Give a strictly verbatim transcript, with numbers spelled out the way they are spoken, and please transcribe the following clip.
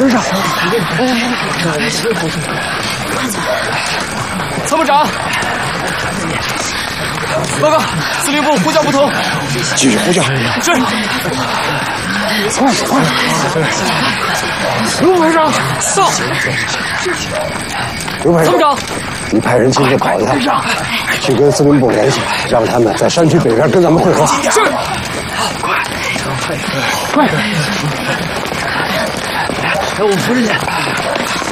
跟上！ 参谋长，报告，司令部呼叫不通， 继续呼叫。 是。 快快！卢排长， 到。 卢排长， 参谋长， 你派人亲自跑一趟，去跟司令部联系，让他们在山区北边跟咱们会合。 是。 快！ 哎，我扶着你。